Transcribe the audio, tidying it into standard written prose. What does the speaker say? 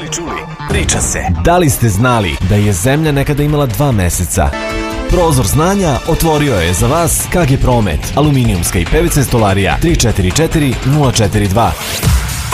čuli? Priča se. Da li ste znali da je Zemlja nekada imala 2 meseca? Prozor znanja otvorio je za vas KG Promet, aluminijumska i PVC stolarija 344 042.